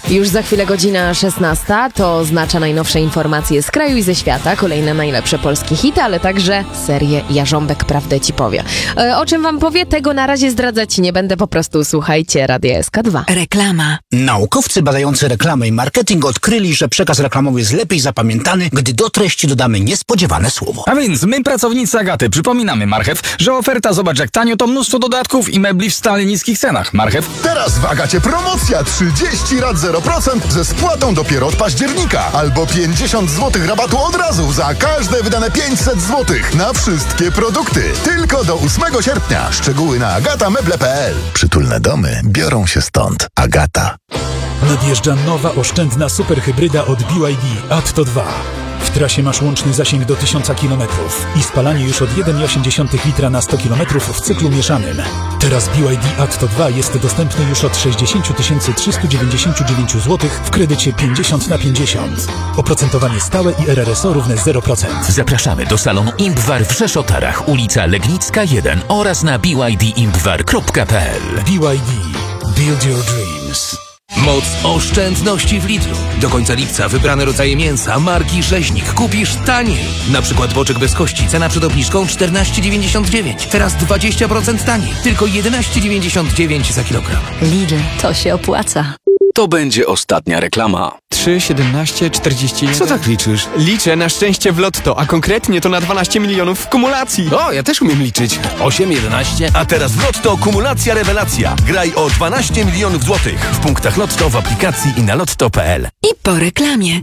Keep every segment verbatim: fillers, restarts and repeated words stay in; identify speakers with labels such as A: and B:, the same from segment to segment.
A: Już za chwilę godzina szesnasta, to oznacza najnowsze informacje z kraju i ze świata, kolejne najlepsze polskie hity, ale także serię Jarząbek Prawdę Ci Powie. E, o czym wam powie, tego na razie zdradzać nie będę, po prostu słuchajcie Radia S K dwa.
B: Reklama.
C: Naukowcy badający reklamę i marketing odkryli, że przekaz reklamowy jest lepiej zapamiętany, gdy do treści dodamy niespodziewane słowo.
D: A więc my, pracownicy Agaty, przypominamy Marchew, że oferta zobacz jak tanio to mnóstwo dodatków i mebli w stale niskich cenach. Marchew.
E: Teraz w Agacie promocja trzydzieści rat zero procent ze spłatą dopiero od października. Albo pięćdziesiąt złotych rabatu od razu za każde wydane pięćset złotych na wszystkie produkty. Tylko do ósmego sierpnia. Szczegóły na agata meble kropka p l. Przytulne domy biorą się stąd. Agata.
F: Nadjeżdża nowa oszczędna superhybryda od B Y D Atto dwa. W trasie masz łączny zasięg do tysiąc kilometrów i spalanie już od jeden przecinek osiem litra na sto kilometrów w cyklu mieszanym. Teraz B Y D Atto dwa jest dostępny już od sześćdziesiąt tysięcy trzysta dziewięćdziesiąt dziewięć złotych w kredycie pięćdziesiąt na pięćdziesiąt. Oprocentowanie stałe i R R S O równe zero procent.
G: Zapraszamy do salonu Impwar w Rzeszotarach, ulica Legnicka jeden oraz na b y d impwar kropka p l.
F: B Y D. Build your dreams.
H: Moc oszczędności w Lidlu. Do końca lipca wybrane rodzaje mięsa marki Rzeźnik kupisz taniej. Na przykład boczek bez kości, cena przed obniżką czternaście dziewięćdziesiąt dziewięć. Teraz dwadzieścia procent taniej. Tylko jedenaście dziewięćdziesiąt dziewięć za kilogram.
B: Lidl, to się opłaca.
I: To będzie ostatnia reklama.
J: trzy, siedemnaście, czterdzieści jeden.
I: Co tak liczysz?
J: Liczę na szczęście w lotto, a konkretnie to na dwanaście milionów w kumulacji.
I: O, ja też umiem liczyć.
H: osiem, jedenaście. A teraz w Lotto kumulacja rewelacja. Graj o dwanaście milionów złotych. W punktach Lotto, w aplikacji i na lotto kropka p l.
B: I po reklamie.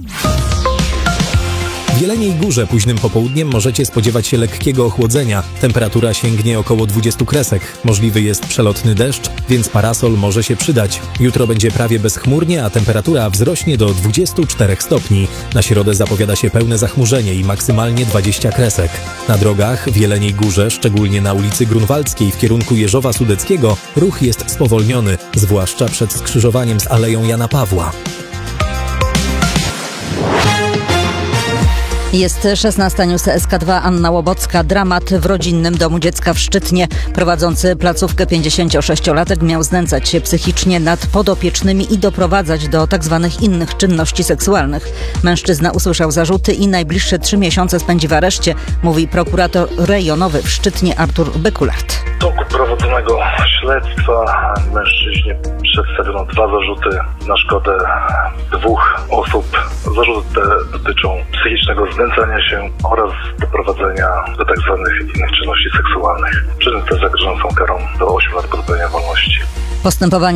K: W Jeleniej Górze późnym popołudniem możecie spodziewać się lekkiego ochłodzenia. Temperatura sięgnie około dwudziestu kresek. Możliwy jest przelotny deszcz, więc parasol może się przydać. Jutro będzie prawie bezchmurnie, a temperatura wzrośnie do dwudziestu czterech stopni. Na środę zapowiada się pełne zachmurzenie i maksymalnie dwadzieścia kresek. Na drogach w Jeleniej Górze, szczególnie na ulicy Grunwaldzkiej w kierunku Jeżowa Sudeckiego, ruch jest spowolniony, zwłaszcza przed skrzyżowaniem z Aleją Jana Pawła.
L: Jest szesnasta, news S K dwa, Anna Łobocka. Dramat w rodzinnym domu dziecka w Szczytnie. Prowadzący placówkę pięćdziesięciosześciolatek miał znęcać się psychicznie nad podopiecznymi i doprowadzać do tzw. innych czynności seksualnych. Mężczyzna usłyszał zarzuty i najbliższe trzy miesiące spędzi w areszcie, mówi prokurator rejonowy w Szczytnie Artur Bekulart.
M: W toku prowadzonego śledztwa mężczyźnie przedstawiono dwa zarzuty na szkodę dwóch osób. Zarzuty te dotyczą psychicznego znęcania się oraz doprowadzenia do tzw. innych czynności seksualnych. Czyny te zagrożone są karą do ośmiu lat pozbawienia wolności.
L: Postępowanie